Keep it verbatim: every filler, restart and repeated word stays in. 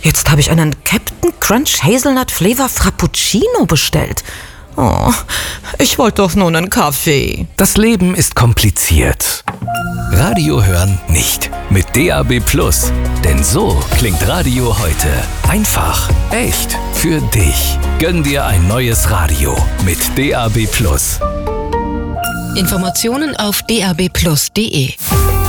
Jetzt habe ich einen Captain Crunch Hazelnut Flavor Frappuccino bestellt. Oh, ich wollte doch nur einen Kaffee. Das Leben ist kompliziert. Radio hören nicht. Mit D A B Plus. Denn so klingt Radio heute. Einfach, echt, für dich. Gönn dir ein neues Radio mit D A B Plus. Informationen auf d a b plus punkt d e.